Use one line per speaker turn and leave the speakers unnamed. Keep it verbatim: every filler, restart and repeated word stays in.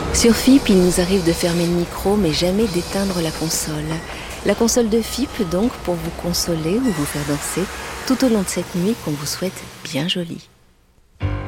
Sur F I P, il nous arrive de fermer le micro, mais jamais d'éteindre la console. La console de F I P, donc, pour vous consoler ou vous faire danser tout au long de cette nuit qu'on vous souhaite bien jolie.